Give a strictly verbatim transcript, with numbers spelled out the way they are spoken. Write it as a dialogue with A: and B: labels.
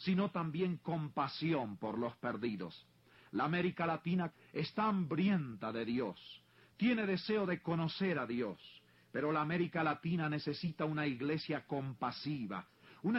A: sino también compasión por los perdidos. La América Latina está hambrienta de Dios, tiene deseo de conocer a Dios, pero la América Latina necesita una iglesia compasiva,